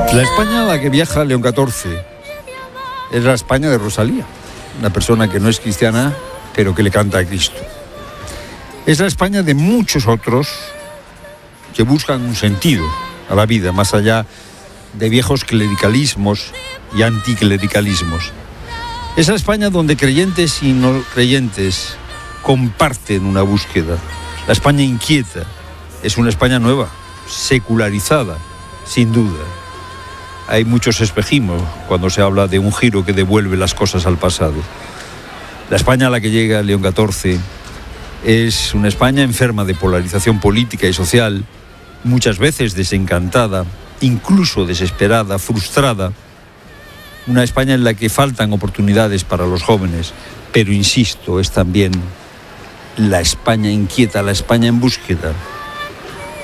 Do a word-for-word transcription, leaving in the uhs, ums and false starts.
La España a la que viaja León catorce es la España de Rosalía, una persona que no es cristiana, pero que le canta a Cristo. Es la España de muchos otros que buscan un sentido a la vida, más allá de viejos clericalismos y anticlericalismos. Es la España donde creyentes y no creyentes comparten una búsqueda. La España inquieta es una España nueva, secularizada, sin duda. Hay muchos espejismos cuando se habla de un giro que devuelve las cosas al pasado. La España a la que llega León catorce es una España enferma de polarización política y social, muchas veces desencantada, incluso desesperada, frustrada. Una España en la que faltan oportunidades para los jóvenes, pero insisto, es también la España inquieta, la España en búsqueda.